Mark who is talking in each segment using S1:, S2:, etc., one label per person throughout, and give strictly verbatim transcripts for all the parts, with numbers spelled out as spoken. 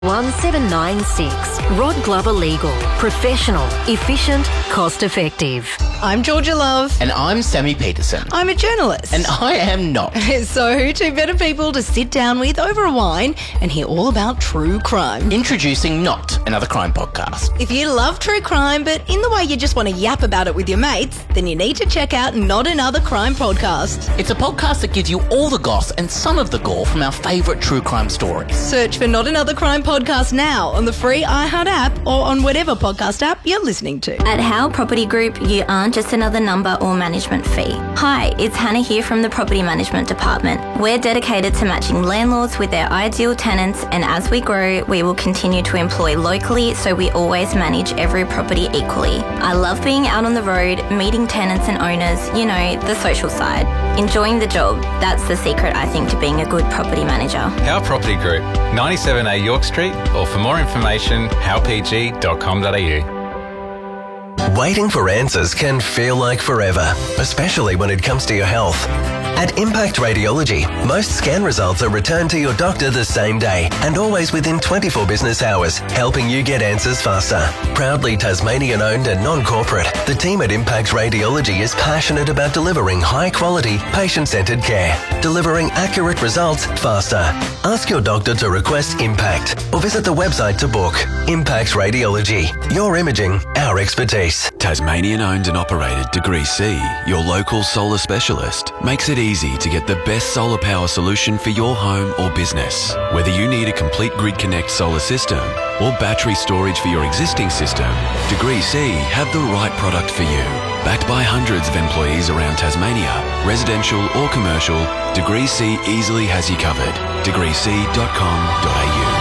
S1: one seven nine six. Rod Glover Legal. Professional, efficient, cost-effective.
S2: I'm Georgia Love.
S3: And I'm Sammy Peterson.
S2: I'm a journalist.
S3: And I am not.
S2: So, two better people to sit down with over a wine and hear all about true crime.
S3: Introducing Not, another crime podcast.
S2: If you love true crime, but in the way you just want to yap about it with your mates, then you need to check out Not Another Crime Podcast.
S3: It's a podcast that gives you all the goss and some of the gore from our favourite true crime stories.
S2: Search for Not Another Crime Podcast now on the free iHeart app or on whatever podcast app you're listening to.
S4: At Howe Property Group, you aren't just another number or management fee. Hi, it's Hannah here from the Property Management Department. We're dedicated to matching landlords with their ideal tenants, and as we grow, we will continue to employ locally so we always manage every property equally. I love being out on the road, meeting tenants and owners, you know, the social side. Enjoying the job, that's the secret, I think, to being a good property manager.
S5: Howe Property Group, ninety-seven A York Street, or for more information, howe p g dot com dot a u.
S6: Waiting for answers can feel like forever, especially when it comes to your health. At Impact Radiology, most scan results are returned to your doctor the same day and always within twenty-four business hours, helping you get answers faster. Proudly Tasmanian-owned and non-corporate, the team at Impact Radiology is passionate about delivering high-quality, patient-centred care, delivering accurate results faster. Ask your doctor to request Impact or visit the website to book. Impact Radiology, your imaging, our expertise.
S7: Tasmanian-owned and operated Degree C, your local solar specialist, makes it easy to get the best solar power solution for your home or business. Whether you need a complete Grid Connect solar system or battery storage for your existing system, Degree C have the right product for you. Backed by hundreds of employees around Tasmania, residential or commercial, Degree C easily has you covered. degree c dot com dot a u.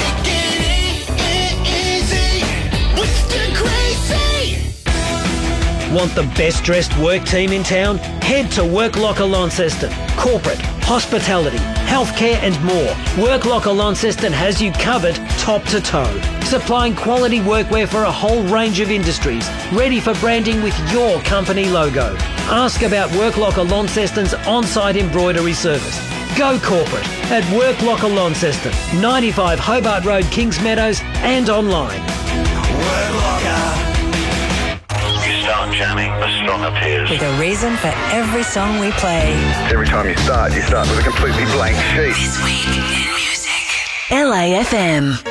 S8: Want the best dressed work team in town? Head to Work Locker Launceston. Corporate, hospitality, healthcare and more. Work Locker Launceston has you covered top to toe. Supplying quality workwear for a whole range of industries, ready for branding with your company logo. Ask about Work Locker Launceston's on-site embroidery service. Go corporate at Work Locker Launceston, ninety-five Hobart Road, Kings Meadows, and online.
S9: Work Locker. Start jamming, the song appears.
S10: With a reason for every song we play.
S11: Every time you start, you start with a completely blank sheet.
S10: This week in music. L A F M.